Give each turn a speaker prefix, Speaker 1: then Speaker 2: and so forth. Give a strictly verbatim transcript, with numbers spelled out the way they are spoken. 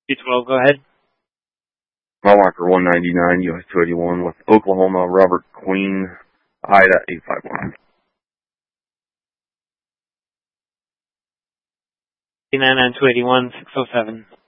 Speaker 1: two twelve, go ahead.
Speaker 2: Mile marker one ninety-nine, U S two eighty-one with Oklahoma, Robert Queen, Ida eight five one.
Speaker 1: nine nine two eighty-one, six oh seven.